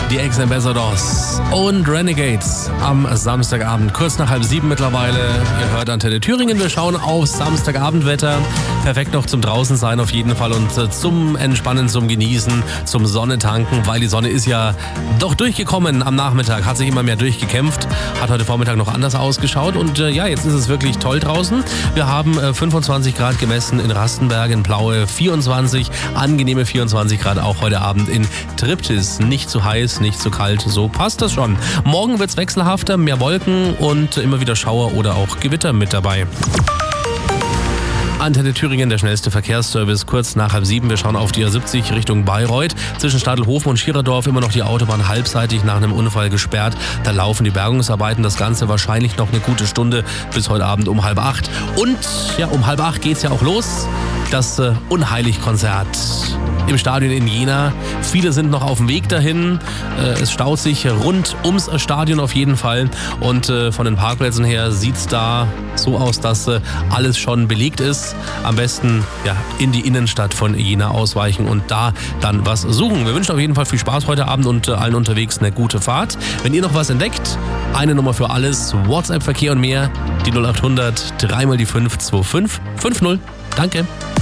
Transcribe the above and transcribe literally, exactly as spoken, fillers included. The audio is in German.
die Ex-Ambassadors und Renegades am Samstagabend, kurz nach halb sieben mittlerweile. Ihr hört Antenne Thüringen, wir schauen auf Samstagabendwetter. Perfekt noch zum draußen sein auf jeden Fall und äh, zum Entspannen, zum Genießen, zum Sonne tanken, weil die Sonne ist ja doch durchgekommen am Nachmittag, hat sich immer mehr durchgekämpft, hat heute Vormittag noch anders ausgeschaut und äh, ja, jetzt ist es wirklich toll draußen. Wir haben äh, fünfundzwanzig Grad gemessen in Rastenberg, in Plaue vierundzwanzig, angenehme vierundzwanzig Grad auch heute Abend in Triptis. Nicht zu heiß, nicht zu kalt, so passt das schon. Morgen wird's wechselhafter, mehr Wolken und immer wieder Schauer oder auch Gewitter mit dabei. Antenne Thüringen, der schnellste Verkehrsservice, kurz nach halb sieben. Wir schauen auf die A siebzig Richtung Bayreuth. Zwischen Stadelhofen und Schiererdorf immer noch die Autobahn halbseitig nach einem Unfall gesperrt. Da laufen die Bergungsarbeiten. Das Ganze wahrscheinlich noch eine gute Stunde bis heute Abend um halb acht. Und ja, um halb acht geht's ja auch los. Das äh, Unheilig-Konzert im Stadion in Jena. Viele sind noch auf dem Weg dahin. Äh, es staut sich rund ums Stadion auf jeden Fall. Und äh, von den Parkplätzen her sieht's da so aus, dass äh, alles schon belegt ist. Am besten ja, in die Innenstadt von Jena ausweichen und da dann was suchen. Wir wünschen auf jeden Fall viel Spaß heute Abend und äh, allen unterwegs eine gute Fahrt. Wenn ihr noch was entdeckt, eine Nummer für alles, WhatsApp, Verkehr und mehr, die null acht hundert, dreimal die fünf zwei fünf fünf null. Danke.